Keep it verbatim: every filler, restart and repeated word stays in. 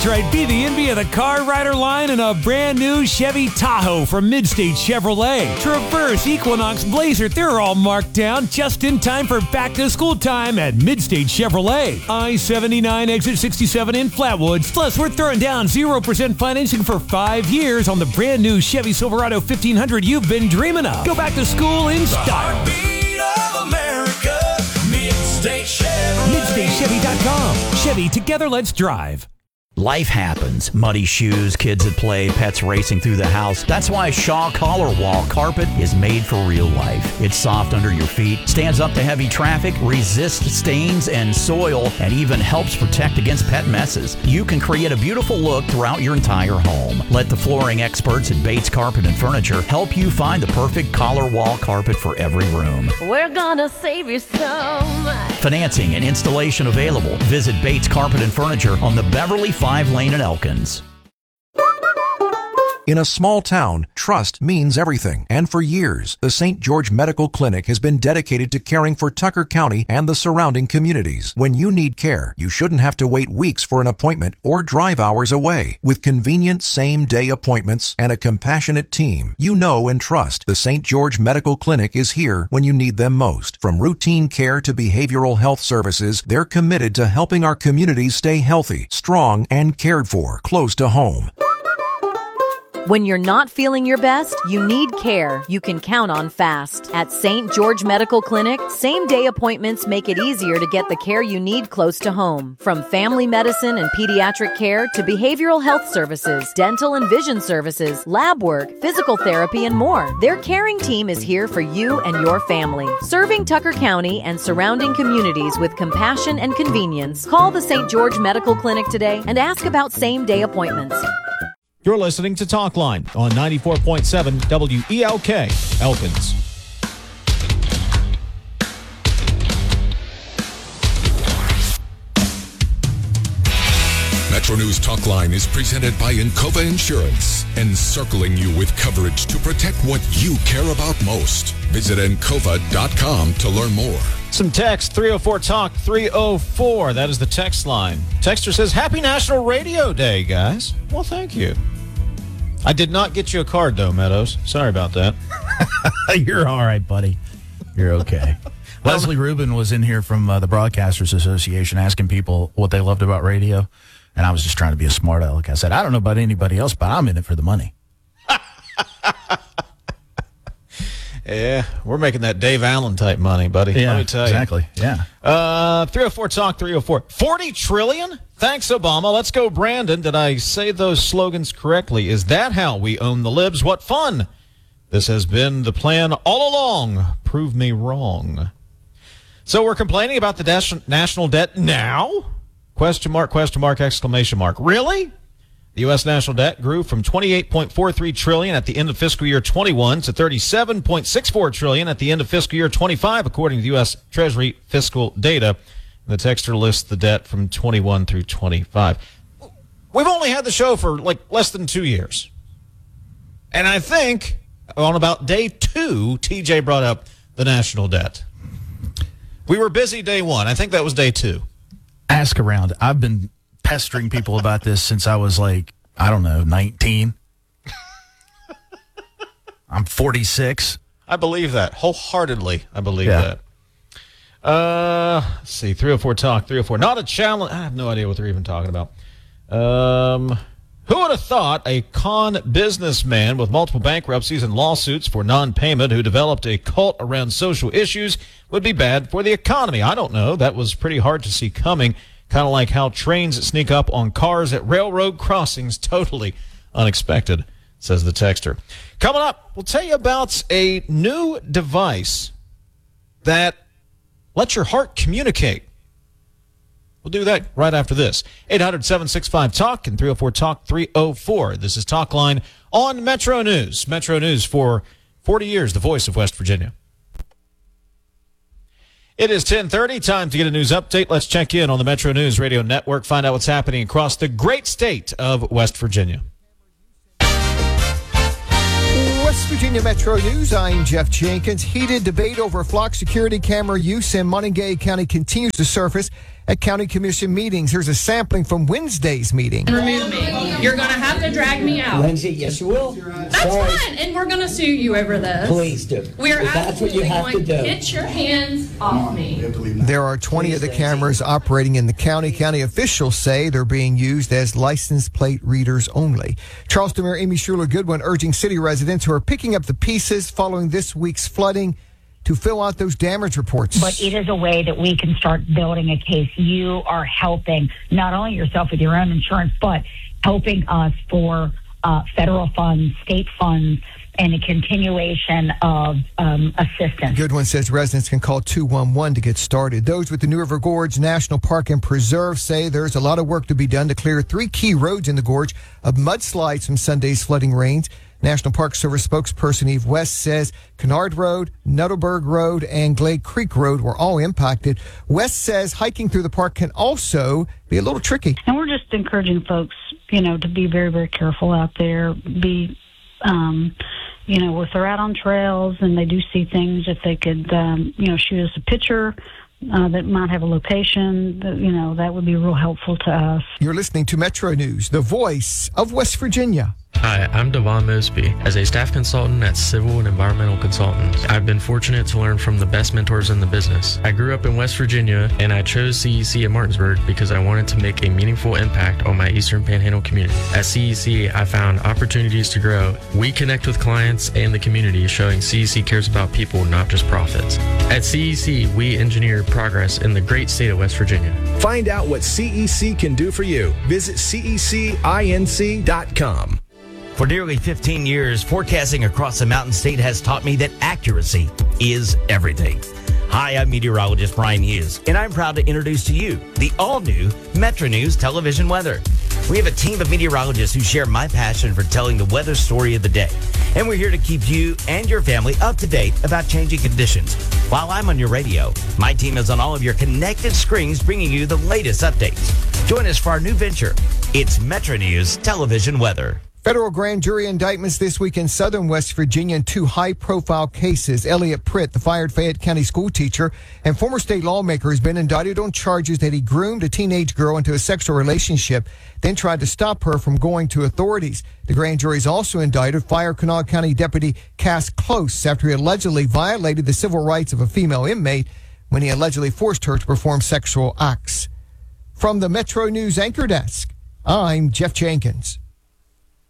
That's right, be the envy of the Car Rider line in a brand new Chevy Tahoe from Midstate Chevrolet. Traverse, Equinox, Blazer, they're all marked down just in time for back-to-school time at Midstate Chevrolet. I seventy-nine, exit sixty-seven in Flatwoods. Plus, we're throwing down zero percent financing for five years on the brand new Chevy Silverado fifteen hundred you've been dreaming of. Go back to school in style. The heartbeat of America, Midstate Chevrolet. Midstate Chevy dot com. Chevy, together let's drive. Life happens. Muddy shoes, kids at play, pets racing through the house. That's why Shaw Collar Wall Carpet is made for real life. It's soft under your feet, stands up to heavy traffic, resists stains and soil, and even helps protect against pet messes. You can create a beautiful look throughout your entire home. Let the flooring experts at Bates Carpet and Furniture help you find the perfect collar wall carpet for every room. We're gonna save you so much. Financing and installation available. Visit Bates Carpet and Furniture on the Beverly five lane in Elkins. In a small town, trust means everything. And for years, the Saint George Medical Clinic has been dedicated to caring for Tucker County and the surrounding communities. When you need care, you shouldn't have to wait weeks for an appointment or drive hours away. With convenient same-day appointments and a compassionate team, you know and trust the Saint George Medical Clinic is here when you need them most. From routine care to behavioral health services, they're committed to helping our communities stay healthy, strong, and cared for close to home. When you're not feeling your best, you need care you can count on fast. At Saint George Medical Clinic, same-day appointments make it easier to get the care you need close to home. From family medicine and pediatric care to behavioral health services, dental and vision services, lab work, physical therapy, and more. Their caring team is here for you and your family. Serving Tucker County and surrounding communities with compassion and convenience. Call the Saint George Medical Clinic today and ask about same-day appointments. You're listening to Talkline on ninety-four point seven W E L K, Elkins. Metro News Talkline is presented by Encova Insurance, encircling you with coverage to protect what you care about most. Visit Encova dot com to learn more. Some text, three oh four talk three oh four. That is the text line. Texter says, Happy National Radio Day, guys. Well, thank you. I did not get you a card, though, Meadows. Sorry about that. You're all right, buddy. You're okay. Leslie Rubin was in here from uh, the Broadcasters Association asking people what they loved about radio, and I was just trying to be a smart aleck. I said, I don't know about anybody else, but I'm in it for the money. Yeah, we're making that Dave Allen type money, buddy. Yeah, Let me tell exactly. you. Yeah. Uh, three oh four talk three oh four. forty trillion? Thanks, Obama. Let's go, Brandon. Did I say those slogans correctly? Is that how we own the libs? What fun. This has been the plan all along. Prove me wrong. So we're complaining about the dash- national debt now? Question mark, question mark, exclamation mark. Really? The U S national debt grew from twenty-eight point four three trillion dollars at the end of fiscal year twenty-one to thirty-seven point six four trillion dollars at the end of fiscal year twenty-five, according to the U S Treasury fiscal data. The texter lists the debt from twenty-one through twenty-five. We've only had the show for like less than two years. And I think on about day two, T J brought up the national debt. We were busy day one. I think that was day two. Ask around. I've been pestering people about this since I was like, I don't know, nineteen. I'm forty-six. I believe that. Wholeheartedly, I believe Yeah. that. Uh, let's see, three oh four talk, three oh four. Not a challenge. I have no idea what they're even talking about. Um, who would have thought a con businessman with multiple bankruptcies and lawsuits for non-payment who developed a cult around social issues would be bad for the economy? I don't know. That was pretty hard to see coming. Kind of like how trains sneak up on cars at railroad crossings. Totally unexpected, says the texter. Coming up, we'll tell you about a new device that lets your heart communicate. We'll do that right after this. eight hundred, seven six five, talk and three oh four talk three oh four. This is Talkline on Metro News. Metro News for forty years, the voice of West Virginia. It is ten thirty, time to get a news update. Let's check in on the Metro News Radio Network, find out what's happening across the great state of West Virginia. West Virginia Metro News, I'm Jeff Jenkins. Heated debate over flock security camera use in Montague County continues to surface at county commission meetings. Here's a sampling from Wednesday's meeting. Remove me. You're going to have to drag me out. Lindsay, yes, you will. That's Sorry. fine, and we're going to sue you over this. Please do. We're If that's what you absolutely have to going do. to get your hands off me. There are twenty of the cameras operating in the county. County officials say they're being used as license plate readers only. Charleston Mayor Amy Schuler Goodwin urging city residents who are picking up the pieces following this week's flooding to fill out those damage reports. But it is a way that we can start building a case. You are helping not only yourself with your own insurance, but helping us for uh, federal funds, state funds, and a continuation of um, assistance. Goodwin says residents can call two one one to get started. Those with the New River Gorge National Park and Preserve say there's a lot of work to be done to clear three key roads in the gorge of mudslides from Sunday's flooding rains. National Park Service spokesperson Eve West says Kennard Road, Nuttleberg Road, and Glade Creek Road were all impacted. West says hiking through the park can also be a little tricky. And we're just encouraging folks, you know, to be very, very careful out there. Be, um, you know, if they're out on trails and they do see things, if they could, um, you know, shoot us a picture uh, that might have a location, that, you know, that would be real helpful to us. You're listening to Metro News, the voice of West Virginia. Hi, I'm Devon Mosby. As a staff consultant at Civil and Environmental Consultants, I've been fortunate to learn from the best mentors in the business. I grew up in West Virginia, and I chose C E C at Martinsburg because I wanted to make a meaningful impact on my Eastern Panhandle community. At C E C, I found opportunities to grow. We connect with clients and the community, showing C E C cares about people, not just profits. At C E C, we engineer progress in the great state of West Virginia. Find out what C E C can do for you. Visit C E C inc dot com. For nearly fifteen years, forecasting across the Mountain State has taught me that accuracy is everything. Hi, I'm meteorologist Brian Hughes, and I'm proud to introduce to you the all-new Metro News television weather. We have a team of meteorologists who share my passion for telling the weather story of the day. And we're here to keep you and your family up to date about changing conditions. While I'm on your radio, my team is on all of your connected screens bringing you the latest updates. Join us for our new venture. It's Metro News television weather. Federal grand jury indictments this week in southern West Virginia in two high-profile cases. Elliot Pritt, the fired Fayette County school teacher and former state lawmaker, has been indicted on charges that he groomed a teenage girl into a sexual relationship, then tried to stop her from going to authorities. The grand jury's also indicted Fire Kanawha County Deputy Cass Close after he allegedly violated the civil rights of a female inmate when he allegedly forced her to perform sexual acts. From the Metro News Anchor Desk, I'm Jeff Jenkins.